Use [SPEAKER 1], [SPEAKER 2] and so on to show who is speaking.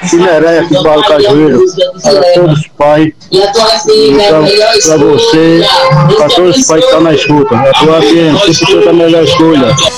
[SPEAKER 1] Cinereia aqui do Barro Cajueiro, para todos os pais, para você, para todos os pais que estão na escuta. A tua FM, 100% a melhor escolha.